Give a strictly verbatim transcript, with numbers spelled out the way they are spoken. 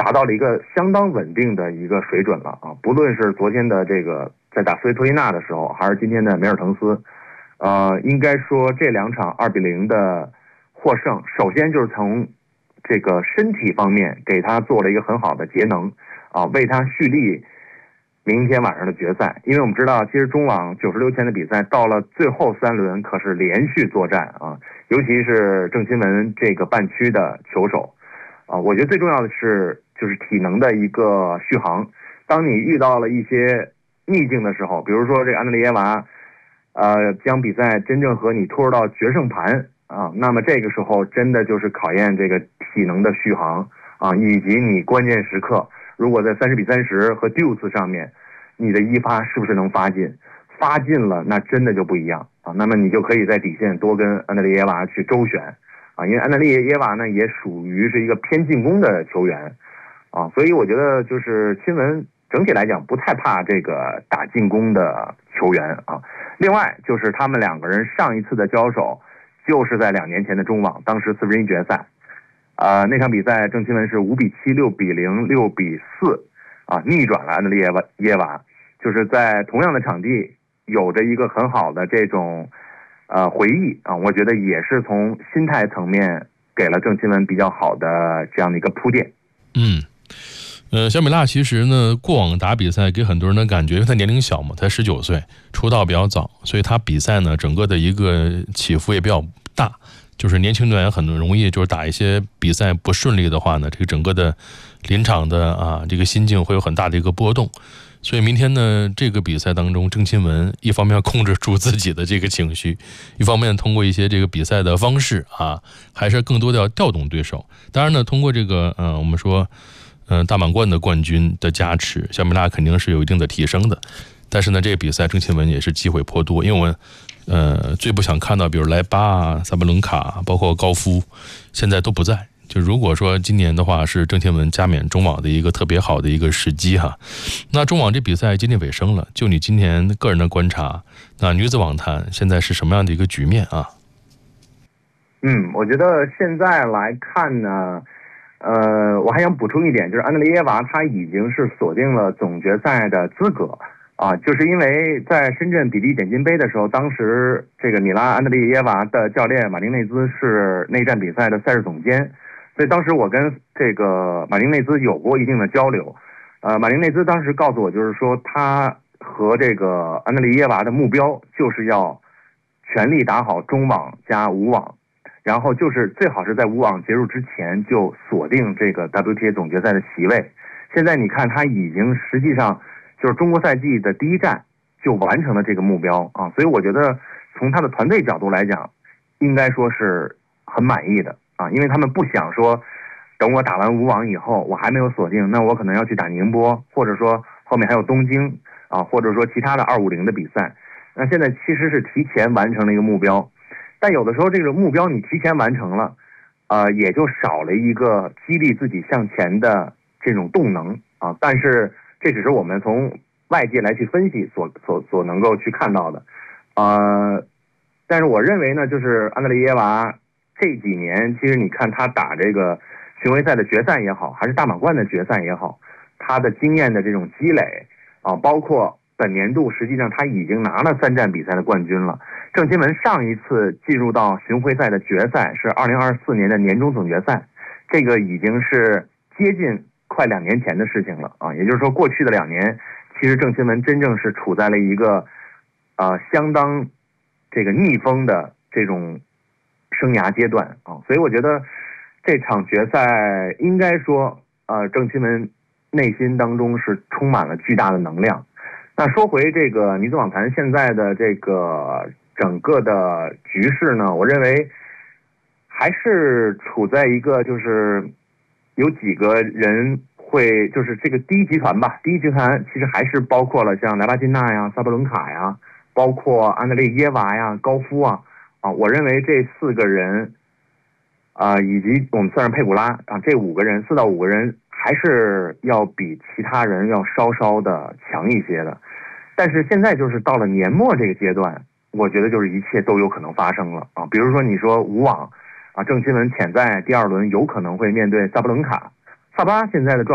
达到了一个相当稳定的一个水准了啊！不论是昨天的这个在打斯维托利纳的时候，还是今天的梅尔滕斯，呃，应该说这两场二比零的获胜，首先就是从这个身体方面给他做了一个很好的节能啊，为他蓄力明天晚上的决赛。因为我们知道，其实中网九十六强的比赛到了最后三轮可是连续作战啊，尤其是郑钦文这个半区的球手啊，我觉得最重要的是就是体能的一个续航。当你遇到了一些逆境的时候，比如说这个安德烈耶娃，呃，将比赛真正和你拖入到决胜盘啊，那么这个时候真的就是考验这个体能的续航啊，以及你关键时刻，如果在三十比三十和 deuce 上面，你的一发是不是能发进？发进了，那真的就不一样啊。那么你就可以在底线多跟安德烈耶娃去周旋啊，因为安德烈耶娃呢也属于是一个偏进攻的球员啊，所以我觉得就是钦文整体来讲不太怕这个打进攻的球员啊。另外就是他们两个人上一次的交手就是在两年前的中网，当时四分之一决赛，呃，那场比赛郑钦文是五比七、六比零、六比四啊，逆转了安德烈耶娃，就是在同样的场地有着一个很好的这种呃回忆啊，我觉得也是从心态层面给了郑钦文比较好的这样的一个铺垫。 嗯。呃，小米辣其实呢，过往打比赛给很多人的感觉，因为他年龄小嘛，才十九岁，出道比较早，所以他比赛呢，整个的一个起伏也比较大。就是年轻队员很容易就是打一些比赛不顺利的话呢，这个整个的临场的啊这个心境会有很大的一个波动。所以明天呢，这个比赛当中，郑钦文一方面要控制住自己的这个情绪，一方面通过一些这个比赛的方式啊，还是更多的要调动对手。当然呢，通过这个呃我们说。嗯、呃，大满贯的冠军的加持，小米辣肯定是有一定的提升的。但是呢，这个比赛郑钦文也是机会颇多，因为我们呃最不想看到，比如莱巴啊、萨巴伦卡，包括高夫，现在都不在。就如果说今年的话是郑钦文加冕中网的一个特别好的一个时机哈。那中网这比赛接近尾声了，就你今年个人的观察，那女子网坛现在是什么样的一个局面啊？ 嗯，我觉得现在来看呢。呃，我还想补充一点，就是安德烈耶娃她已经是锁定了总决赛的资格啊，就是因为在深圳比利点金杯的时候，当时这个米拉安德烈耶娃的教练马丁内兹是那站比赛的赛事总监，所以当时我跟这个马丁内兹有过一定的交流。呃，马丁内兹当时告诉我，就是说他和这个安德烈耶娃的目标就是要全力打好中网加无网。然后就是最好是在无网结束之前就锁定这个 W T A 总决赛的席位。现在你看他已经实际上就是中国赛季的第一站就完成了这个目标啊，所以我觉得从他的团队角度来讲，应该说是很满意的啊，因为他们不想说等我打完无网以后我还没有锁定，那我可能要去打宁波，或者说后面还有东京啊，或者说其他的二五零的比赛。那现在其实是提前完成了一个目标。但有的时候这个目标你提前完成了，呃，也就少了一个激励自己向前的这种动能啊。但是这只是我们从外界来去分析所所所能够去看到的，呃，但是我认为呢，就是安德烈耶娃这几年，其实你看他打这个巡回赛的决赛也好，还是大满贯的决赛也好，他的经验的这种积累啊，包括本年度实际上他已经拿了三站比赛的冠军了。郑钦文上一次进入到巡回赛的决赛是二零二四年的年终总决赛，这个已经是接近快两年前的事情了啊。也就是说，过去的两年，其实郑钦文真正是处在了一个呃相当这个逆风的这种生涯阶段啊。所以我觉得这场决赛应该说，呃，郑钦文内心当中是充满了巨大的能量。那说回这个女子网坛现在的这个整个的局势呢，我认为还是处在一个就是有几个人会就是这个第一集团吧，第一集团其实还是包括了像莱巴金娜呀、萨布伦卡呀，包括安德烈耶娃呀、高夫啊啊，我认为这四个人啊、呃，以及我们算上佩古拉啊，这五个人四到五个人还是要比其他人要稍稍的强一些的。但是现在就是到了年末这个阶段，我觉得就是一切都有可能发生了啊！比如说你说无网啊，郑钦文潜在第二轮有可能会面对萨布伦卡，萨巴现在的状